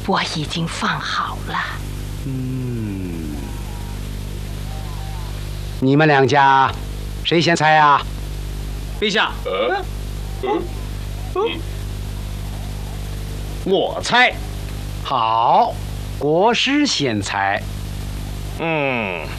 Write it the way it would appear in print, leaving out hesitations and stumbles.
我已经放好了。 你们两家谁先猜啊？ 陛下，我猜。 好，国师先猜。